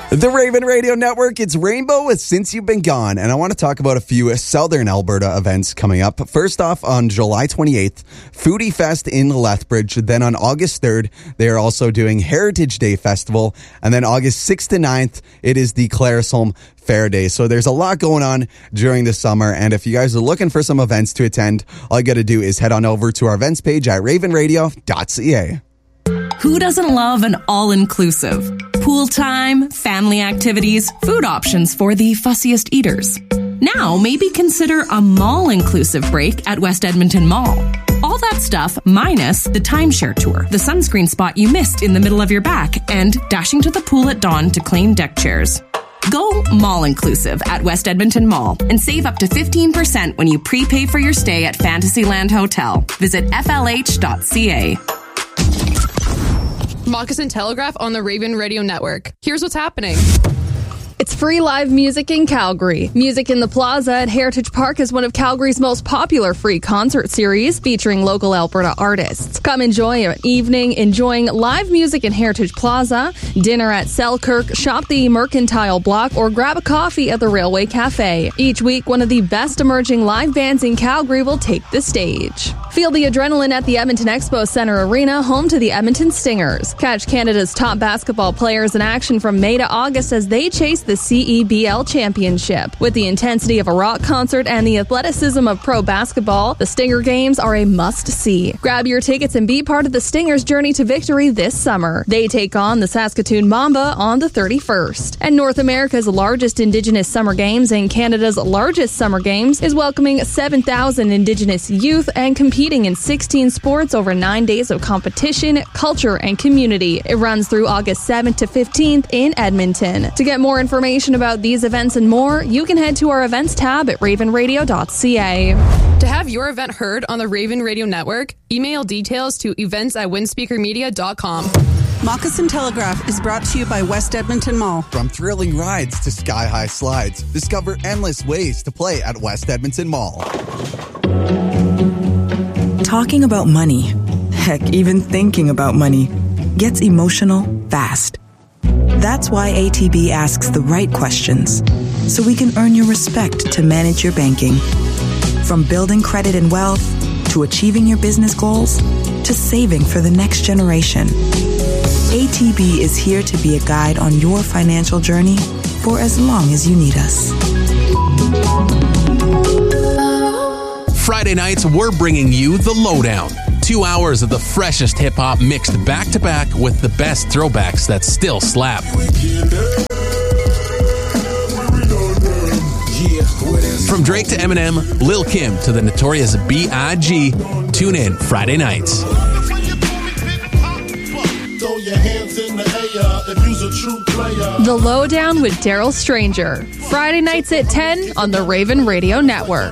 The Raven Radio Network, it's Rainbow with Since You've Been Gone, and I want to talk about a few Southern Alberta events coming up. First off, on July 28th, Foodie Fest in Lethbridge. Then on August 3rd, they are also doing Heritage Day Festival. And then August 6th to 9th, it is the Claresholm Fair Day. So there's a lot going on during the summer, and if you guys are looking for some events to attend, all you got to do is head on over to our events page at ravenradio.ca. Who doesn't love an all-inclusive? Pool time, family activities, food options for the fussiest eaters. Now, maybe consider a mall-inclusive break at West Edmonton Mall. All that stuff minus the timeshare tour, the sunscreen spot you missed in the middle of your back, and dashing to the pool at dawn to claim deck chairs. Go mall-inclusive at West Edmonton Mall and save up to 15% when you prepay for your stay at Fantasyland Hotel. Visit flh.ca. Moccasin Telegraph on the Raven Radio Network. Here's what's happening. It's free live music in Calgary. Music in the Plaza at Heritage Park is one of Calgary's most popular free concert series featuring local Alberta artists. Come enjoy an evening enjoying live music in Heritage Plaza, dinner at Selkirk, shop the Mercantile Block, or grab a coffee at the Railway Cafe. Each week, one of the best emerging live bands in Calgary will take the stage. Feel the adrenaline at the Edmonton Expo Centre Arena, home to the Edmonton Stingers. Catch Canada's top basketball players in action from May to August as they chase the CEBL Championship. With the intensity of a rock concert and the athleticism of pro basketball, the Stinger Games are a must-see. Grab your tickets and be part of the Stingers' journey to victory this summer. They take on the Saskatoon Mamba on the 31st. And North America's largest Indigenous Summer Games and Canada's largest Summer Games is welcoming 7,000 Indigenous youth and competing in 16 sports over 9 days of competition, culture, and community. It runs through August 7th to 15th in Edmonton. To get more information about these events and more, you can head to our events tab at ravenradio.ca. To have your event heard on the Raven Radio Network, email details to events@windspeakermedia.com. Moccasin Telegraph is brought to you by West Edmonton Mall. From thrilling rides to sky-high slides, discover endless ways to play at West Edmonton Mall. Talking about money, heck, even thinking about money, gets emotional fast. That's why ATB asks the right questions, so we can earn your respect to manage your banking. From building credit and wealth, to achieving your business goals, to saving for the next generation. ATB is here to be a guide on your financial journey for as long as you need us. Friday nights, we're bringing you The Lowdown. 2 hours of the freshest hip-hop mixed back-to-back with the best throwbacks that still slap. From Drake to Eminem, Lil Kim to the notorious B.I.G., tune in Friday nights. The Lowdown with Daryl Stranger. Friday nights at 10 on the Raven Radio Network.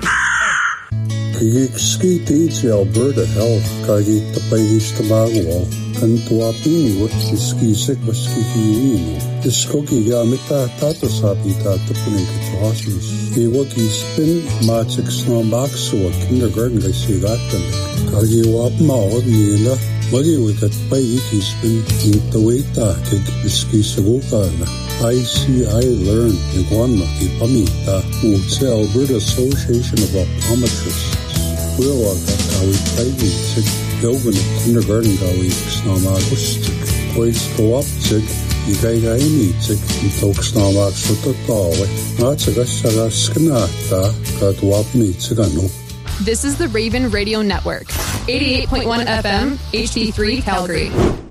Ski teach Alberta Health, Kagi Tapagis Tabago, Kantuapini, what is ski sick was ski hino. The Skoki Yamita Tata Sapita Tapunika Hospitals. He waki spin Matsik Snowbox, so a kindergarten guy see got them. Kagi Wapma, Nila, Muggy with that Paiki spin, the way that the ski Sagokana. I learned in Guana, the Pamita, who say Alberta Association of Optometrists. We'll Gawi Paigi, Sig, Yogan, Kindergarten Gawi, Snowmagus, Boys go up, Sig, Yigay, Sig, and Tok Snowmax with the Tawe, Natsaga Skanata, got wap me, Sigano. This is the Raven Radio Network, 88.1 FM, HD3 Calgary.